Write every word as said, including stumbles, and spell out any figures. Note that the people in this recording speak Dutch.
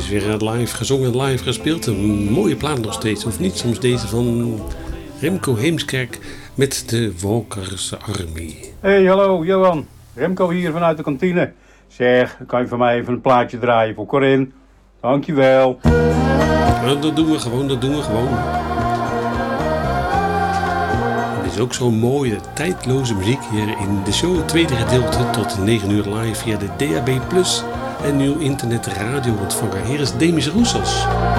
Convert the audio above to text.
is weer live gezongen, live gespeeld. Een mooie plaat nog steeds, of niet? Soms deze van Remco Heemskerk met de Walkers Army. Hey, hallo Johan. Remco hier vanuit de kantine. Zeg, kan je voor mij even een plaatje draaien voor Corinne? Dankjewel. Nou, dat doen we gewoon, dat doen we gewoon. Het is ook zo'n mooie, tijdloze muziek hier in de show. Het tweede gedeelte tot negen uur live via de D A B plus en nieuw internet radio ontvanger. Hier is Demis Roussos.